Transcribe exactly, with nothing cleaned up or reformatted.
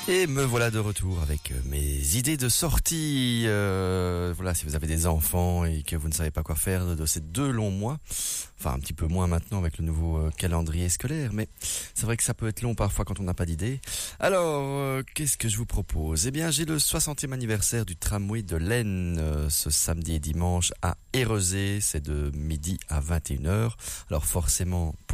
Et me voilà de retour avec mes idées de sortie. Euh, voilà, si vous avez des enfants et que vous ne savez pas quoi faire de ces deux longs mois, enfin un petit peu moins maintenant avec le nouveau euh, calendrier scolaire, mais c'est vrai que ça peut être long parfois quand on n'a pas d'idée. Alors, euh, qu'est-ce que je vous propose? Eh bien, j'ai le soixantième anniversaire du tramway de l'Aisne euh, ce samedi et dimanche à Érezé, c'est de midi à vingt et une heures. Alors forcément,